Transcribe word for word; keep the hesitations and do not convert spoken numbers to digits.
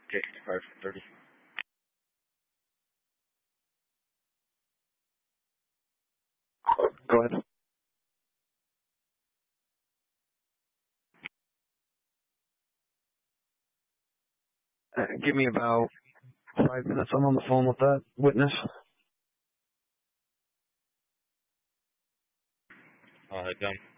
Okay, five thirty. Go ahead. Uh, give me about five minutes. I'm on the phone with that witness. Uh, done.